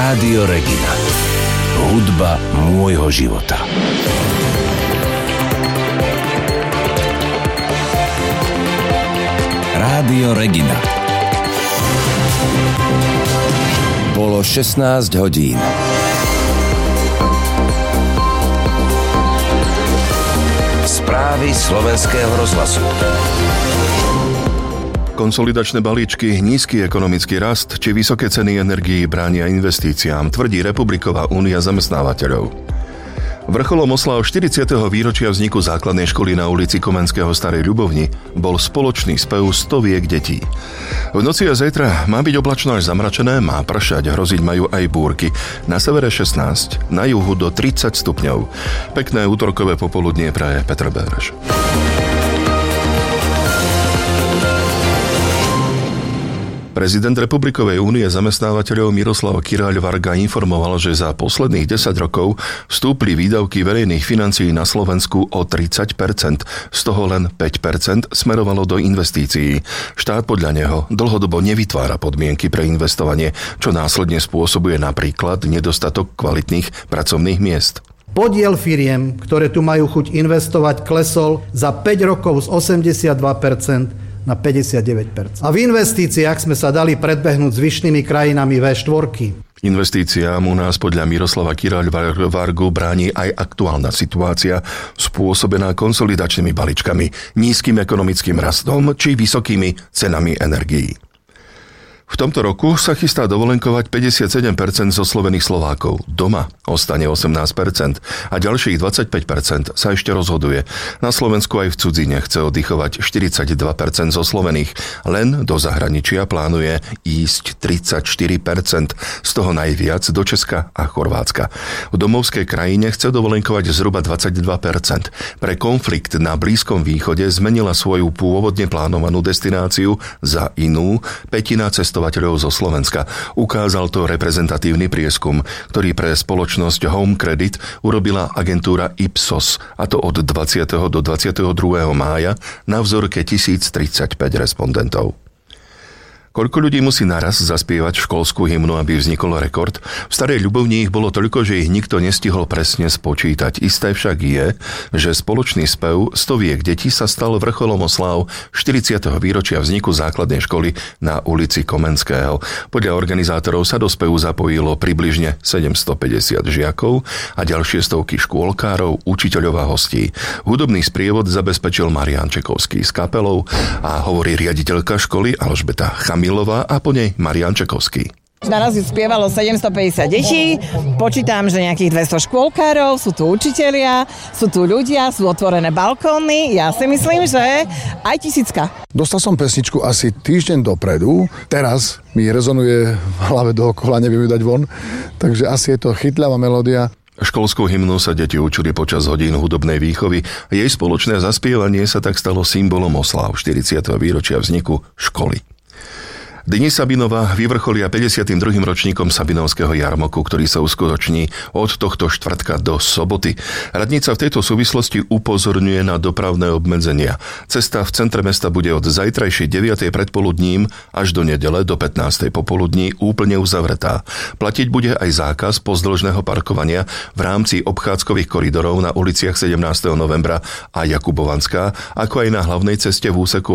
Rádio Regina. Hudba môjho života. Rádio Regina. Bolo 16 hodín. Správy slovenského rozhlasu. Konsolidačné balíčky, nízky ekonomický rast či vysoké ceny energií bránia investíciám, tvrdí Republiková únia zamestnávateľov. Vrcholom oslav 40. výročia vzniku základnej školy na ulici Komenského Starej Ľubovni bol spoločný spev stoviek detí. V noci a zajtra má byť oblačno až zamračené, má pršať, hroziť majú aj búrky. Na severe 16, na juhu do 30 stupňov. Pekné útorkové popoludnie praje Petr Béreš. Prezident Republikovej únie zamestnávateľov Miroslav Kiráľ Varga informoval, že za posledných 10 rokov vstúpli výdavky verejných financií na Slovensku o 30%, z toho len 5% smerovalo do investícií. Štát podľa neho dlhodobo nevytvára podmienky pre investovanie, čo následne spôsobuje napríklad nedostatok kvalitných pracovných miest. Podiel firiem, ktoré tu majú chuť investovať, klesol za 5 rokov z 82% na 59%. A v investíciách sme sa dali predbehnúť zvyšnými krajinami V4. Investíciám u nás podľa Miroslava Kiráľ Vargu bráni aj aktuálna situácia spôsobená konsolidačnými balíčkami, nízkym ekonomickým rastom či vysokými cenami energií. V tomto roku sa chystá dovolenkovať 57% zoslovených Slovákov. Doma ostane 18% a ďalších 25% sa ešte rozhoduje. Na Slovensku aj v cudzine chce oddychovať 42% zoslovených. Len do zahraničia plánuje ísť 34%, z toho najviac do Česka a Chorvátska. V domovskej krajine chce dovolenkovať zhruba 22%. Pre konflikt na Blízkom východe zmenila svoju pôvodne plánovanú destináciu za inú pätina cestovateľov zo Slovenska. Ukázal to reprezentatívny prieskum, ktorý pre spoločnosť Home Credit urobila agentúra Ipsos, a to od 20. do 22. mája na vzorke 1035 respondentov. Koľko ľudí musí naraz zaspievať školskú hymnu, aby vznikol rekord? V Starej Ľubovni ich bolo toľko, že ich nikto nestihol presne spočítať. Isté však je, že spoločný spev stoviek detí sa stal vrcholom osláv 40. výročia vzniku základnej školy na ulici Komenského. Podľa organizátorov sa do spevu zapojilo približne 750 žiakov a ďalšie stovky škôlkárov, učiteľov a hostí. Hudobný sprievod zabezpečil Marián Čekovský s kapelou a hovorí riaditeľka školy Alžbeta Chamilová a po nej Marián Čekovský. Naraz spievalo 750 detí, počítam, že nejakých 200 škôlkárov, sú tu učitelia, sú tu ľudia, sú otvorené balkóny, ja si myslím, že aj 1000. Dostal som pesničku asi týždeň dopredu, teraz mi rezonuje v hlave dookola, neviem ju dať von, takže asi je to chytľavá melódia. Školskú hymnu sa deti učili počas hodín hudobnej výchovy. Jej spoločné zaspievanie sa tak stalo symbolom osláv 40. výročia vzniku školy. Dni Sabinova vyvrcholia 52. ročníkom Sabinovského jarmoku, ktorý sa uskutoční od tohto štvrtka do soboty. Radnica v tejto súvislosti upozorňuje na dopravné obmedzenia. Cesta v centre mesta bude od zajtrajšej 9. predpoludním až do nedele do 15. popoludní úplne uzavretá. Platiť bude aj zákaz pozdĺžneho parkovania v rámci obchádzkových koridorov na uliciach 17. novembra a Jakubovanská, ako aj na hlavnej ceste v úseku